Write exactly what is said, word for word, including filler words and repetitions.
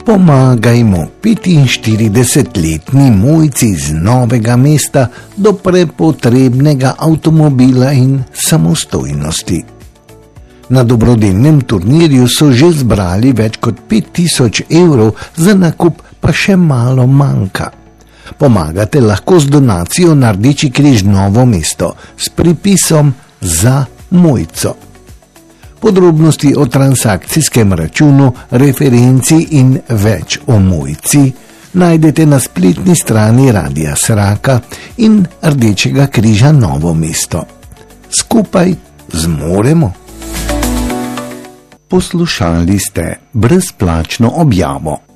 Pomagajmo petinštiridesetletni Mojci iz Novega mesta do prepotrebnega avtomobila in samostojnosti. Na dobrodelnem turnirju so že zbrali več kot pet tisoč evrov, za nakup pa še malo manjka. Pomagate lahko z donacijo na Rdeči križ Novo mesto s pripisom Za Mojco. Podrobnosti o transakcijskem računu, referenci in več o Mojci najdete na spletni strani Radia Sraka in Rdečega križa Novo mesto. Skupaj zmoremo. Poslušali ste brezplačno objavo.